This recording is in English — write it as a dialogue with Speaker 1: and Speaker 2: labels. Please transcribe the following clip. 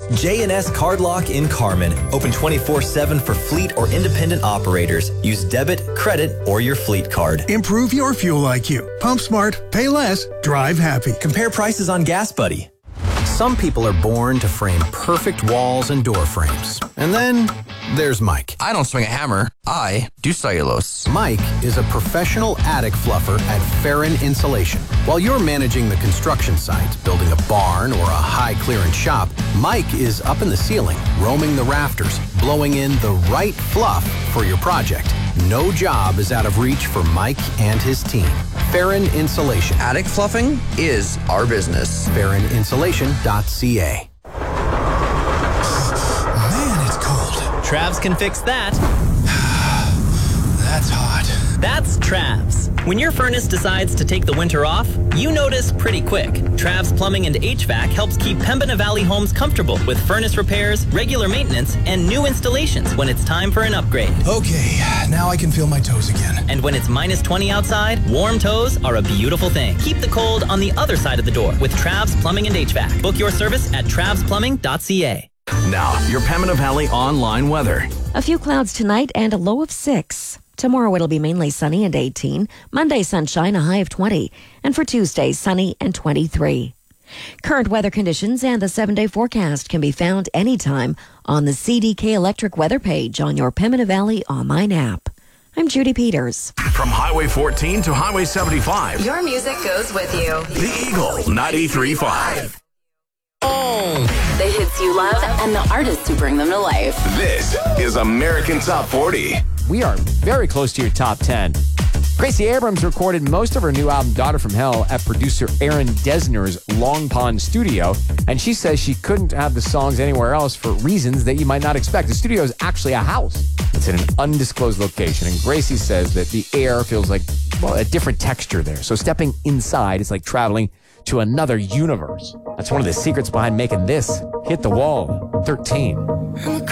Speaker 1: J&S Card Lock in Carmen. Open 24/7 for fleet or independent operators. Use debit, credit, or your fleet card.
Speaker 2: Improve your fuel IQ. Pump smart, pay less, drive happy.
Speaker 1: Compare prices on Gas Buddy.
Speaker 3: Some people are born to frame perfect walls and door frames. And then there's Mike.
Speaker 4: I don't swing a hammer. I do cellulose.
Speaker 3: Mike is a professional attic fluffer at Farron Insulation. While you're managing the construction site, building a barn or a high-clearance shop, Mike is up in the ceiling, roaming the rafters, blowing in the right fluff for your project. No job is out of reach for Mike and his team. Farron Insulation.
Speaker 4: Attic fluffing is our business.
Speaker 3: FarronInsulation.ca.
Speaker 2: Man, it's cold.
Speaker 5: Travs can fix that.
Speaker 2: That's hot.
Speaker 5: That's Travs. When your furnace decides to take the winter off, you notice pretty quick. Travs Plumbing and HVAC helps keep Pembina Valley homes comfortable with furnace repairs, regular maintenance, and new installations when it's time for an upgrade.
Speaker 2: Okay, now I can feel my toes again.
Speaker 5: And when it's minus 20 outside, warm toes are a beautiful thing. Keep the cold on the other side of the door with Travs Plumbing and HVAC. Book your service at travsplumbing.ca.
Speaker 6: Now, your Pembina Valley online weather.
Speaker 7: A few clouds tonight and a low of 6. Tomorrow it'll be mainly sunny and 18. Monday sunshine, a high of 20. And for Tuesday, sunny and 23. Current weather conditions and the 7-day forecast can be found anytime on the CDK Electric weather page on your Pembina Valley online app. I'm Judy Peters.
Speaker 6: From Highway 14 to Highway 75.
Speaker 8: Your music goes with you.
Speaker 6: The Eagle 93.5.
Speaker 8: The hits you love and the artists who bring them to life.
Speaker 6: This is American Top 40.
Speaker 9: We are very close to your top 10. Gracie Abrams recorded most of her new album, Daughter from Hell, at producer Aaron Dessner's Long Pond studio, and she says she couldn't have the songs anywhere else for reasons that you might not expect. The studio is actually a house. It's in an undisclosed location, and Gracie says that the air feels like, well, a different texture there. So stepping inside is like traveling to another universe. That's one of the secrets behind making this hit the wall 13.